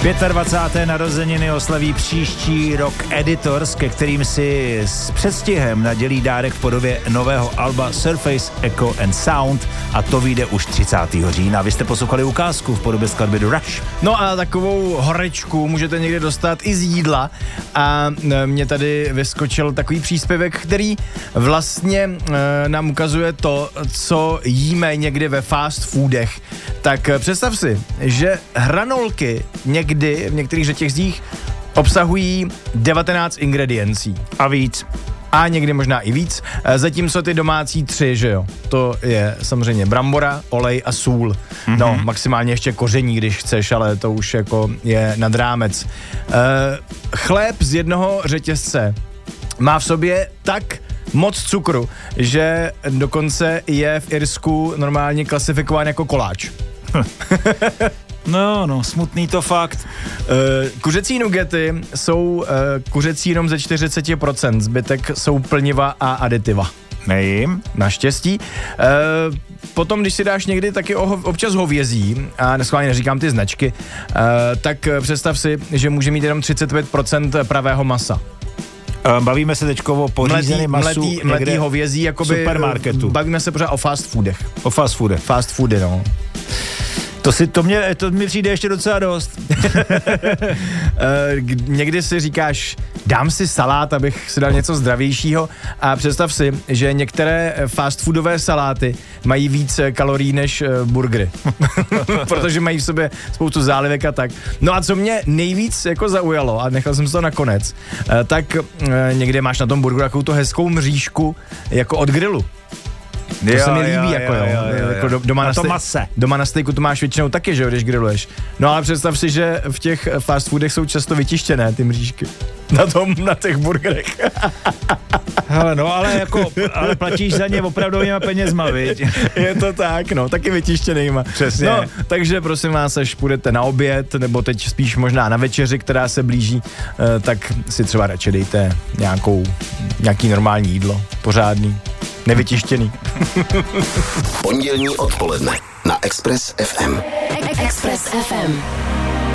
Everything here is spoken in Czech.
25. narozeniny oslaví příští rok Editors, ke kterým si s předstihem nadělí dárek v podobě nového alba Surface, Echo and Sound a to vyjde už 30. října. Vy jste poslouchali ukázku v podobě skladby The Rush. No a takovou horečku můžete někde dostat i z jídla a mě tady vyskočil takový příspěvek, který vlastně nám ukazuje to, co jíme někdy ve fast foodech. Tak představ si, že hranolky někdy v některých řetězcích obsahují 19 ingrediencí. A víc. A někdy možná i víc, zatímco ty domácí 3, že jo. To je samozřejmě brambora, olej a sůl. Mm-hmm. No, maximálně ještě koření, když chceš, ale to už jako je nad rámec. Chléb z jednoho řetězce má v sobě tak moc cukru, že dokonce je v Irsku normálně klasifikován jako koláč. No, smutný to fakt. Kuřecí nugety jsou kuřecí jenom ze 40%, zbytek jsou plniva a aditiva. Nejím. Naštěstí. Potom, když si dáš někdy taky občas hovězí, a neschválně neříkám ty značky, tak představ si, že může mít jenom 35% pravého masa. Bavíme se teďko o pořízeném masu mletý hovězí, jakoby supermarketu. Bavíme se pořád o fast foodech. O fast foodech. Fast foody, no. To mi přijde ještě docela dost. Někdy si říkáš, dám si salát, abych si dal něco zdravějšího a představ si, že některé fast foodové saláty mají víc kalorií než burgery. Protože mají v sobě spoustu zálivek a tak. No a co mě nejvíc jako zaujalo, a nechal jsem to nakonec, tak někde máš na tom burgeru takovou tu hezkou mřížku jako od grilu. To se mi líbí, jako doma na stejku to máš většinou taky, že jo, když grilluješ. No ale představ si, že v těch fast foodech jsou často vytištěné ty mřížky. Na těch burgerech. Hele, no ale platíš za ně opravdovýma penězma, viď? Je to tak, no, taky vytištěnejma. Přesně. No, takže prosím vás, až půjdete na oběd, nebo teď spíš možná na večeři, která se blíží, tak si třeba radši dejte nějaký normální jídlo, pořádný. Nevytištěný. Pondělní odpoledne na Express FM. Express FM.